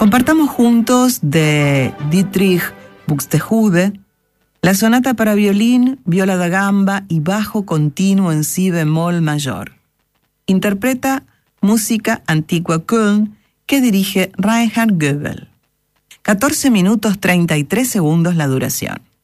Compartamos juntos de Dietrich Buxtehude la sonata para violín, viola da gamba y bajo continuo en si bemol mayor. Interpreta Música Antigua Köln, que dirige Reinhard Goebel. 14 minutos 33 segundos la duración.